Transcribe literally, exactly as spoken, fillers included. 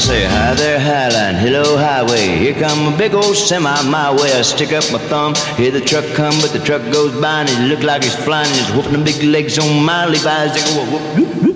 say, hi there, Highline, hello, highway. Here come a big old semi my way. I stick up my thumb, hear the truck come, but the truck goes by and it look like it's flying. It's whooping the big legs on my Levi's. They go, whoop, whoop, whoop.